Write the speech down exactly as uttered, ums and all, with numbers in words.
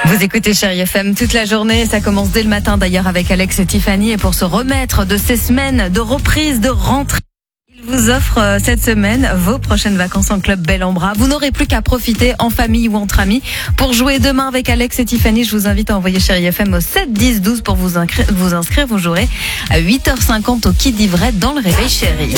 Vous écoutez Chérie F M toute la journée, ça commence dès le matin d'ailleurs avec Alex et Tiffany, et pour se remettre de ces semaines de reprise, de rentrée, ils vous offrent cette semaine vos prochaines vacances en club Bel en Bras. Vous n'aurez plus qu'à profiter en famille ou entre amis. Pour jouer demain avec Alex et Tiffany, je vous invite à envoyer Chérie F M au sept dix douze pour vous inscrire. Vous inscrire, vous jouerez à huit heures cinquante au Quai d'Ivray dans le Réveil Chérie.